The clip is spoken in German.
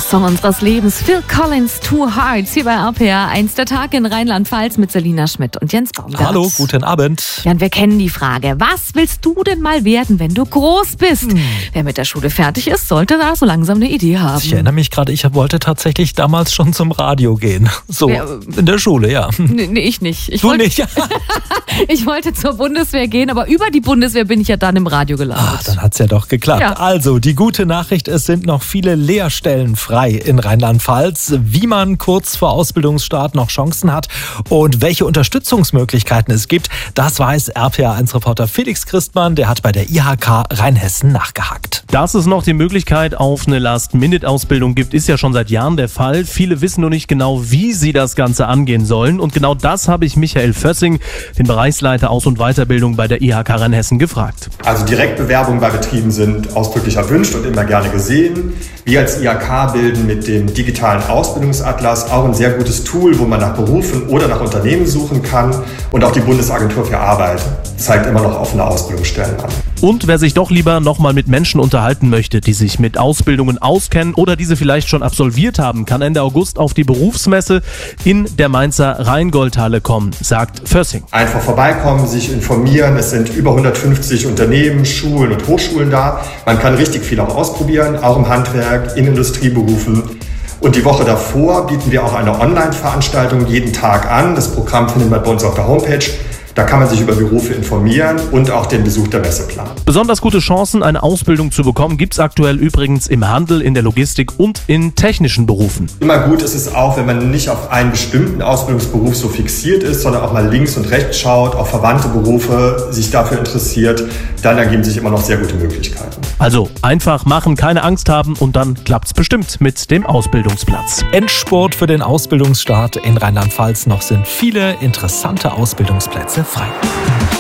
Song unseres Lebens. Phil Collins, Two Hearts, hier bei RPA 1. Der Tag in Rheinland-Pfalz mit Selina Schmidt und Jens Baumgart. Hallo, guten Abend. Ja, und wir kennen die Frage, was willst du denn mal werden, wenn du groß bist? Wer mit der Schule fertig ist, sollte da so langsam eine Idee haben. Ich erinnere mich gerade, ich wollte tatsächlich damals schon zum Radio gehen. So, in der Schule, ja. Nee, ich nicht. Nicht? Ich wollte zur Bundeswehr gehen, aber über die Bundeswehr bin ich ja dann im Radio gelandet. Dann hat's ja doch geklappt. Ja. Also, die gute Nachricht, es sind noch viele Lehrstellen frei in Rheinland-Pfalz. Wie man kurz vor Ausbildungsstart noch Chancen hat und welche Unterstützungsmöglichkeiten es gibt, das weiß RPA1-Reporter Felix Christmann. Der hat bei der IHK Rheinhessen nachgehakt. Dass es noch die Möglichkeit auf eine Last-Minute-Ausbildung gibt, ist ja schon seit Jahren der Fall. Viele wissen nur nicht genau, wie sie das Ganze angehen sollen. Und genau das habe ich Michael Fössing, den Bereichsleiter Aus- und Weiterbildung bei der IHK Rheinhessen, gefragt. Also Direktbewerbungen bei Betrieben sind ausdrücklich erwünscht und immer gerne gesehen. Wir als IHK bilden mit dem digitalen Ausbildungsatlas auch ein sehr gutes Tool, wo man nach Berufen oder nach Unternehmen suchen kann. Und auch die Bundesagentur für Arbeit zeigt immer noch offene Ausbildungsstellen an. Und wer sich doch lieber nochmal mit Menschen unterhalten möchte, die sich mit Ausbildungen auskennen oder diese vielleicht schon absolviert haben, kann Ende August auf die Berufsmesse in der Mainzer Rheingoldhalle kommen, sagt Fössing. Einfach vorbeikommen, sich informieren. Es sind über 150 Unternehmen, Schulen und Hochschulen da. Man kann richtig viel auch ausprobieren, auch im Handwerk, in Industrieberufen. Und die Woche davor bieten wir auch eine Online-Veranstaltung jeden Tag an. Das Programm findet man bei uns auf der Homepage. Da kann man sich über Berufe informieren und auch den Besuch der Messe planen. Besonders gute Chancen, eine Ausbildung zu bekommen, gibt es aktuell übrigens im Handel, in der Logistik und in technischen Berufen. Immer gut ist es auch, wenn man nicht auf einen bestimmten Ausbildungsberuf so fixiert ist, sondern auch mal links und rechts schaut, auf verwandte Berufe sich dafür interessiert. Dann ergeben sich immer noch sehr gute Möglichkeiten. Also einfach machen, keine Angst haben und dann klappt's bestimmt mit dem Ausbildungsplatz. Endspurt für den Ausbildungsstart in Rheinland-Pfalz. Noch sind viele interessante Ausbildungsplätze frei.